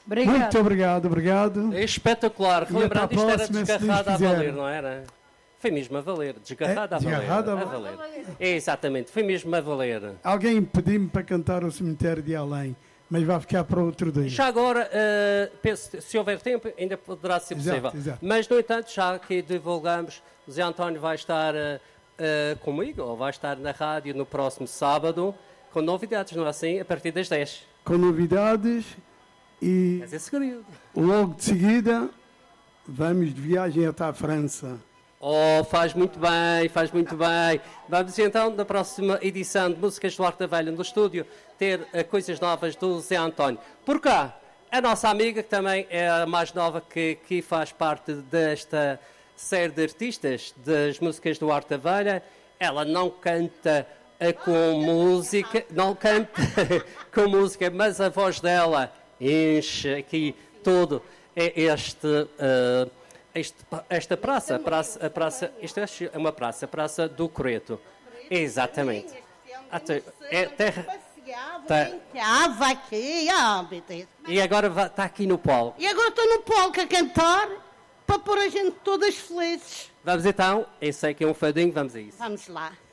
Obrigado. Muito obrigado. É espetacular. Relembrando, isto era próxima, se desgarrado a Deus valer, quiser. não era? Foi mesmo a valer. Desgarrado a valer. desgarrado a valer. É, exatamente, foi mesmo a valer. Alguém pediu-me para cantar o Cemitério de Além, mas vai ficar para outro dia. Já agora, penso, se houver tempo, ainda poderá ser possível. Exato. Mas, no entanto, já que divulgamos, o Zé António vai estar comigo, ou vai estar na rádio no próximo sábado, com novidades, não é assim? A partir das 10. Com novidades e Mas é segredo. logo de seguida vamos de viagem até a França. Oh, faz muito bem, faz muito bem. Vamos então, na próxima edição de Músicas do Arte da Velha no estúdio, ter coisas novas do Zé António. Por cá, a nossa amiga, que também é a mais nova que faz parte desta série de artistas das Músicas do Arte da Velha, ela não canta com música, não canta com música, mas a voz dela enche aqui todo esta praça, isto é uma praça, a Praça do Coreto. Exatamente. É terra. Brincava aqui, E agora está aqui no palco. E agora estou no palco a cantar para pôr a gente todas felizes. Vamos então, eu sei que é um fadinho, vamos a isso. Vamos lá.